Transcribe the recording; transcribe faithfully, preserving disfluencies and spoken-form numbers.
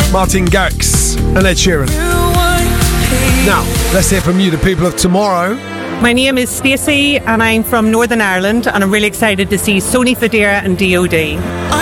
Martin Garrix and Ed Sheeran. Now, let's hear from you, the people of tomorrow. My name is Stacey and I'm from Northern Ireland, and I'm really excited to see Sony Fodera and D O D.